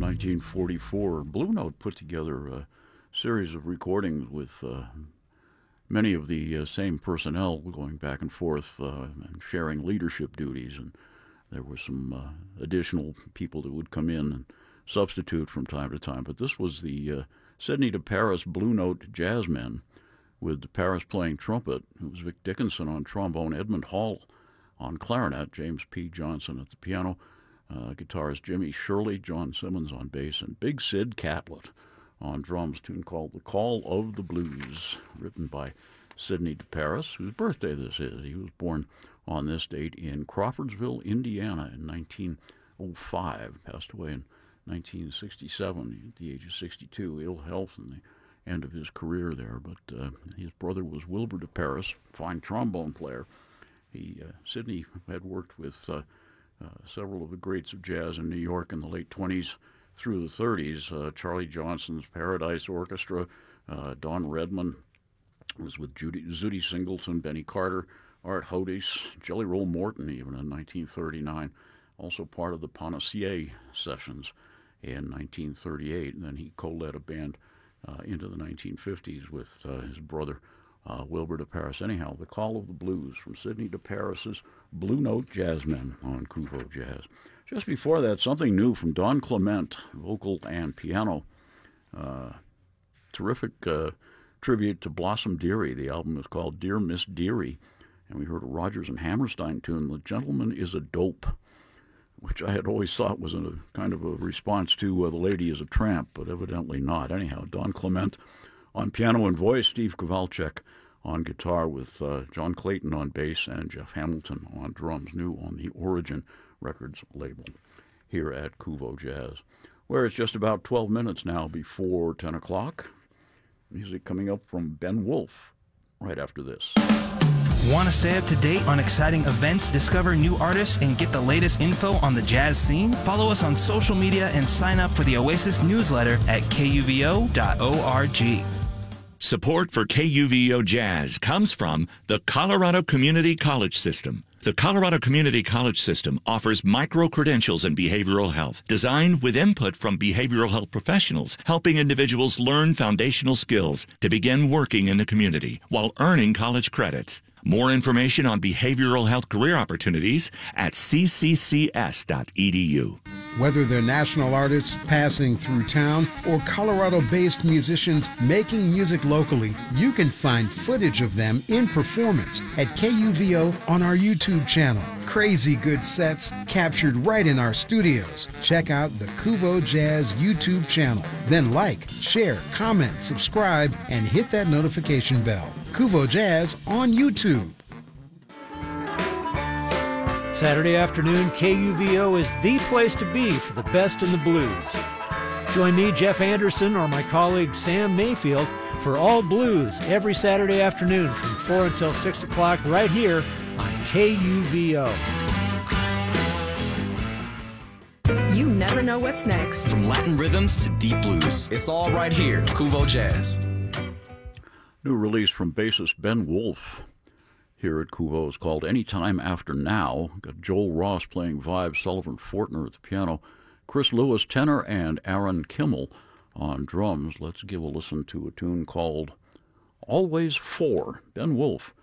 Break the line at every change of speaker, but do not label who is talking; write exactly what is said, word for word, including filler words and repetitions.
nineteen forty-four. Blue Note put together a series of recordings with uh, many of the uh, same personnel going back and forth uh, and sharing leadership duties. And there were some uh, additional people that would come in and substitute from time to time. But this was the uh, Sydney to Paris Blue Note Jazzmen, with Paris playing trumpet. It was Vic Dickinson on trombone, Edmund Hall on clarinet, James P. Johnson at the piano, uh, guitarist Jimmy Shirley, John Simmons on bass, and Big Sid Catlett on drums, a tune called The Call of the Blues, written by Sydney to Paris, whose birthday this is. He was born on this date in Crawfordsville, Indiana in nineteen oh five, passed away in nineteen sixty-seven at the age of sixty-two, ill health and the end of his career there. But uh, his brother was Wilbur de Paris, fine trombone player. He uh, Sydney had worked with uh, uh, several of the greats of jazz in New York in the late twenties through the thirties. Uh, Charlie Johnson's Paradise Orchestra, uh, Don Redman was with Judy, Zutty Singleton, Benny Carter, Art Hodes, Jelly Roll Morton even in nineteen thirty-nine, also part of the Panacea sessions in nineteen thirty-eight, and then he co-led a band uh, into the nineteen fifties with uh, his brother uh, Wilbur de Paris. Anyhow, The Call of the Blues from Sydney to Paris's Blue Note Jazzmen on Kuvo Jazz. Just before that, something new from Don Clement, vocal and piano. Uh, terrific uh, tribute to Blossom Dearie. The album is called Dear Miss Dearie, and we heard a Rodgers and Hammerstein tune, The Gentleman is a Dope, which I had always thought was a kind of a response to uh, The Lady is a Tramp, but evidently not. Anyhow, Don Clement on piano and voice, Steve Kowalczyk on guitar, with uh, John Clayton on bass and Jeff Hamilton on drums, new on the Origin Records label here at Kuvo Jazz, where it's just about twelve minutes now before ten o'clock. Music coming up from Ben Wolf right after this.
Want to stay up to date on exciting events, discover new artists, and get the latest info on the jazz scene? Follow us on social media and sign up for the Oasis newsletter at K U V O dot org.
Support for K U V O Jazz comes from the Colorado Community College System. The Colorado Community College System offers micro-credentials in behavioral health, designed with input from behavioral health professionals, helping individuals learn foundational skills to begin working in the community while earning college credits. More information on behavioral health career opportunities at c c c s dot e d u.
Whether they're national artists passing through town or Colorado-based musicians making music locally, you can find footage of them in performance at K U V O on our YouTube channel. Crazy good sets captured right in our studios. Check out the Kuvo Jazz YouTube channel. Then like, share, comment, subscribe, and hit that notification bell. Kuvo Jazz on YouTube.
Saturday afternoon, K U V O is the place to be for the best in the blues. Join me, Jeff Anderson, or my colleague Sam Mayfield for All Blues every Saturday afternoon from four until six o'clock right here on K U V O.
You never know what's next.
From Latin rhythms to deep blues, it's all right here, Kuvo Jazz.
New release from bassist Ben Wolf here at Kuvo is called Anytime After Now. Got Joel Ross playing Vibe, Sullivan Fortner at the piano, Chris Lewis tenor, and Aaron Kimmel on drums. Let's give a listen to a tune called Always Four. Ben Wolf